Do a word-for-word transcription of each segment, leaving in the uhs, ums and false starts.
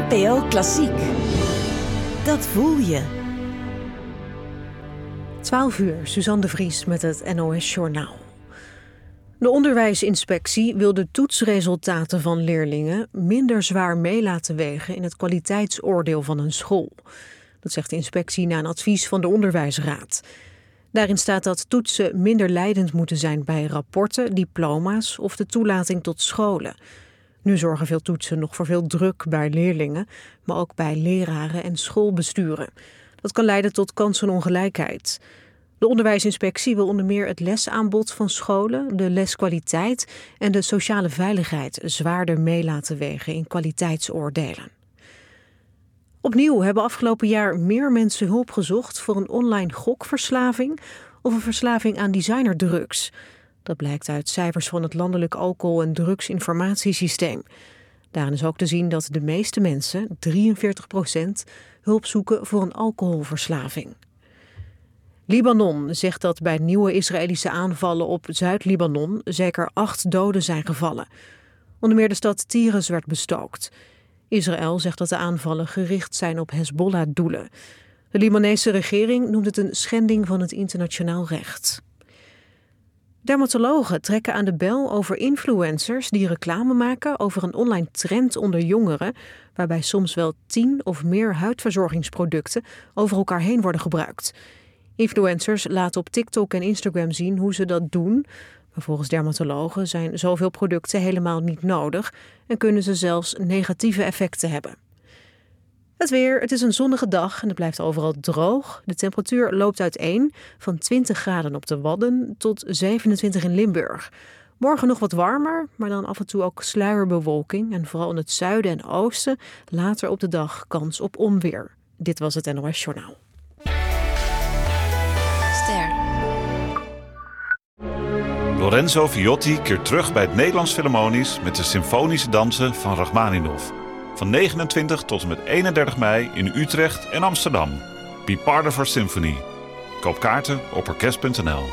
N P O Klassiek. Dat voel je. twaalf uur, Suzanne de Vries met het N O S-journaal. De onderwijsinspectie wil de toetsresultaten van leerlingen minder zwaar mee laten wegen in het kwaliteitsoordeel van een school. Dat zegt de inspectie na een advies van de Onderwijsraad. Daarin staat dat toetsen minder leidend moeten zijn bij rapporten, diploma's of de toelating tot scholen. Nu zorgen veel toetsen nog voor veel druk bij leerlingen, maar ook bij leraren en schoolbesturen. Dat kan leiden tot kansenongelijkheid. De onderwijsinspectie wil onder meer het lesaanbod van scholen, de leskwaliteit en de sociale veiligheid zwaarder mee laten wegen in kwaliteitsoordelen. Opnieuw hebben afgelopen jaar meer mensen hulp gezocht voor een online gokverslaving of een verslaving aan designerdrugs. Dat blijkt uit cijfers van het Landelijk Alcohol- en Drugsinformatiesysteem. Daarin is ook te zien dat de meeste mensen, drieënveertig procent, hulp zoeken voor een alcoholverslaving. Libanon zegt dat bij nieuwe Israëlische aanvallen op Zuid-Libanon zeker acht doden zijn gevallen. Onder meer de stad Tiris werd bestookt. Israël zegt dat de aanvallen gericht zijn op Hezbollah-doelen. De Libanese regering noemt het een schending van het internationaal recht. Dermatologen trekken aan de bel over influencers die reclame maken over een online trend onder jongeren, waarbij soms wel tien of meer huidverzorgingsproducten over elkaar heen worden gebruikt. Influencers laten op TikTok en Instagram zien hoe ze dat doen. Maar volgens dermatologen zijn zoveel producten helemaal niet nodig en kunnen ze zelfs negatieve effecten hebben. Het weer, het is een zonnige dag en het blijft overal droog. De temperatuur loopt uiteen van twintig graden op de Wadden tot zevenentwintig in Limburg. Morgen nog wat warmer, maar dan af en toe ook sluierbewolking. En vooral in het zuiden en oosten later op de dag kans op onweer. Dit was het N O S-journaal. Ster. Lorenzo Viotti keert terug bij het Nederlands Philharmonisch met de symfonische dansen van Rachmaninov. Van negenentwintig tot en met eenendertig mei in Utrecht en Amsterdam. Be part of our symphony. Koop kaarten op orkest punt n l.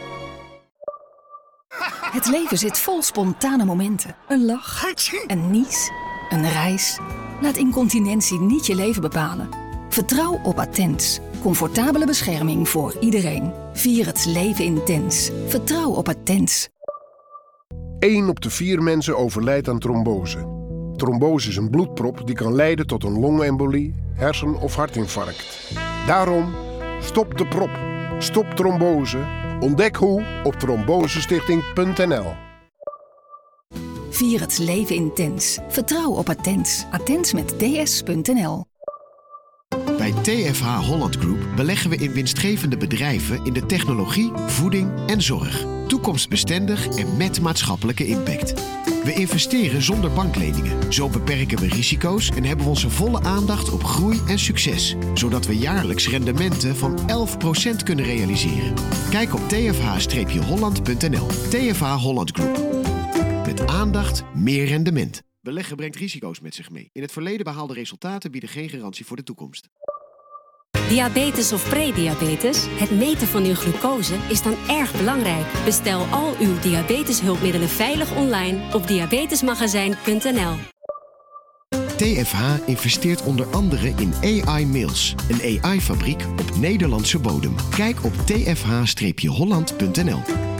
Het leven zit vol spontane momenten. Een lach, een nies, een reis. Laat incontinentie niet je leven bepalen. Vertrouw op Attens. Comfortabele bescherming voor iedereen. Vier het leven intens. Vertrouw op Attens. Eén op de vier mensen overlijdt aan trombose. Trombose is een bloedprop die kan leiden tot een longembolie, hersen- of hartinfarct. Daarom, stop de prop. Stop trombose. Ontdek hoe op trombosestichting punt n l. Vier het leven intens. Vertrouw op Attens. Attens met d s punt n l. Bij T F H Holland Group beleggen we in winstgevende bedrijven in de technologie, voeding en zorg. Toekomstbestendig en met maatschappelijke impact. We investeren zonder bankleningen. Zo beperken we risico's en hebben we onze volle aandacht op groei en succes. Zodat we jaarlijks rendementen van elf procent kunnen realiseren. Kijk op t f h holland punt n l. T F H Holland Group. Met aandacht meer rendement. Beleggen brengt risico's met zich mee. In het verleden behaalde resultaten bieden geen garantie voor de toekomst. Diabetes of prediabetes? Het meten van uw glucose is dan erg belangrijk. Bestel al uw diabeteshulpmiddelen veilig online op diabetesmagazijn punt n l. T F H investeert onder andere in A I Mails, een A I-fabriek op Nederlandse bodem. Kijk op t f h holland punt n l.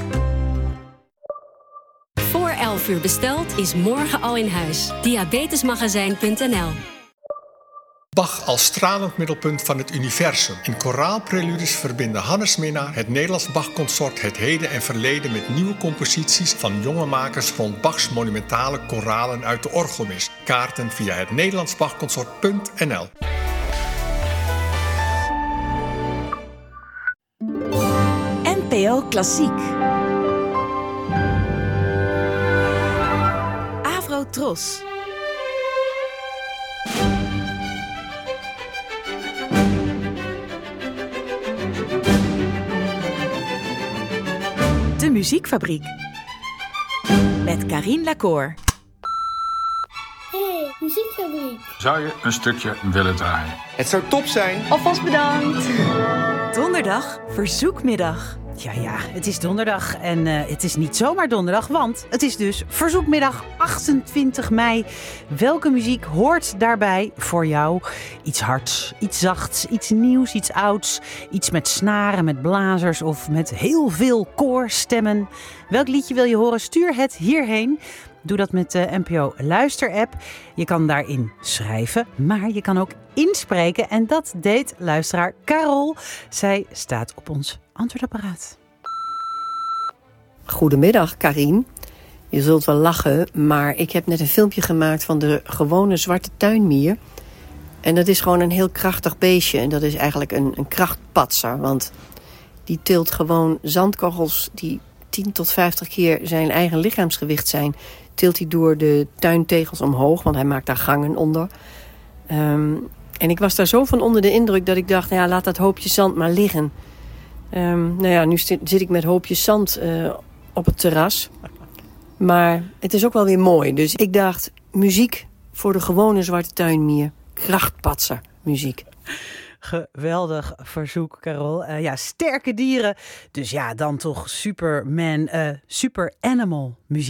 Voor elf uur besteld is morgen al in huis. diabetesmagazijn punt n l. Bach als stralend middelpunt van het universum. In koraalpreludes verbinden Hannes Minnaar, het Nederlands Bach-consort, het heden en verleden met nieuwe composities van jonge makers rond Bachs monumentale koralen uit de orgelmis. Kaarten via het Nederlands Bach-consort punt n l. N P O Klassiek. Avro Tros. De Muziekfabriek. Met Karien Lacour. Hey, Muziekfabriek. Zou je een stukje willen draaien? Het zou top zijn. Alvast bedankt. Donderdag, verzoekmiddag. Ja, ja, het is donderdag en uh, het is niet zomaar donderdag, want het is dus verzoekmiddag achtentwintig mei. Welke muziek hoort daarbij voor jou? Iets hards, iets zachts, iets nieuws, iets ouds, iets met snaren, met blazers of met heel veel koorstemmen. Welk liedje wil je horen? Stuur het hierheen. Doe dat met de N P O Luister-app. Je kan daarin schrijven, maar je kan ook inspreken. En dat deed luisteraar Carol. Zij staat op ons antwoordapparaat. Goedemiddag, Karien. Je zult wel lachen, maar ik heb net een filmpje gemaakt van de gewone zwarte tuinmier. En dat is gewoon een heel krachtig beestje. En dat is eigenlijk een, een krachtpatser. Want die tilt gewoon zandkorrels die tien tot vijftig keer zijn eigen lichaamsgewicht zijn, tilt hij door de tuintegels omhoog, want hij maakt daar gangen onder. Um, en ik was daar zo van onder de indruk dat ik dacht, nou ja, laat dat hoopje zand maar liggen. Um, nou ja, nu zit, zit ik met hoopjes zand uh, op het terras. Maar het is ook wel weer mooi. Dus ik dacht, muziek voor de gewone zwarte tuinmier. Krachtpatser muziek. Geweldig verzoek, Carol. Uh, ja, sterke dieren. Dus ja, dan toch Superman, uh, Super Animal muziek.